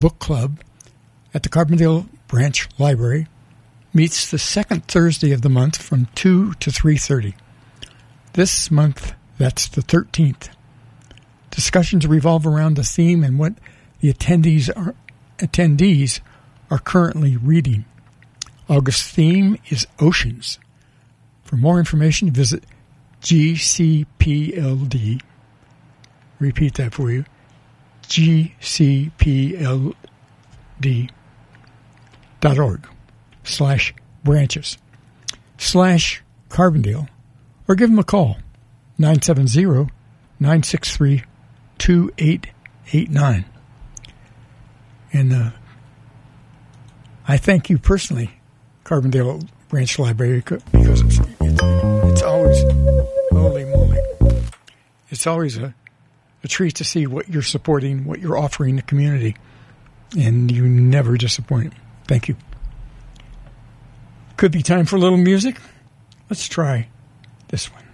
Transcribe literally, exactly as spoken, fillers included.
Book Club at the Carbondale Branch Library meets the second Thursday of the month from two to three thirty. This month, that's the thirteenth. Discussions revolve around the theme and what the attendees are, attendees are currently reading. August's theme is oceans. For more information, visit G C P L D. Repeat that for you. G C P L D dot org slash branches slash Carbondale, or give them a call, nine seven zero, nine six three, two eight eight nine. And uh, I thank you personally, Carbondale Branch Library, because it's, it's, it's always, holy moly, it's always a, a treat to see what you're supporting, what you're offering the community, and you never disappoint. Thank you. Could be time for a little music. Let's try this one.